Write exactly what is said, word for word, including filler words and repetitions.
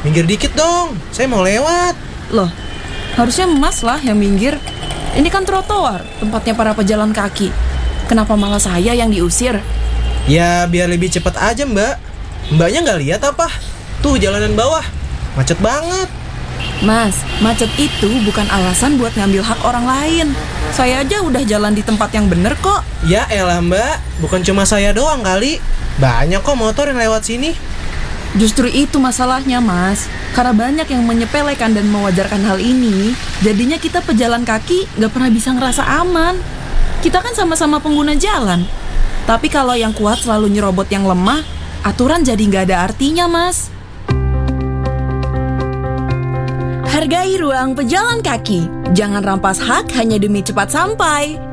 minggir dikit dong, saya mau lewat. Loh, harusnya Mas lah yang minggir. Ini kan trotoar, tempatnya para pejalan kaki. Kenapa malah saya yang diusir? Ya biar lebih cepat aja mbak. Mbaknya nggak lihat apa? Tuh jalanan bawah, macet banget. Mas, macet itu bukan alasan buat ngambil hak orang lain. Saya aja udah jalan di tempat yang bener kok. Ya elah mbak, bukan cuma saya doang kali. Banyak kok motor yang lewat sini. Justru itu masalahnya Mas. Karena banyak yang menyepelekan dan mewajarkan hal ini, jadinya kita pejalan kaki gak pernah bisa ngerasa aman. Kita kan sama-sama pengguna jalan. Tapi kalau yang kuat selalu nyerobot yang lemah, aturan jadi gak ada artinya Mas. Hargai ruang pejalan kaki. Jangan rampas hak hanya demi cepat sampai.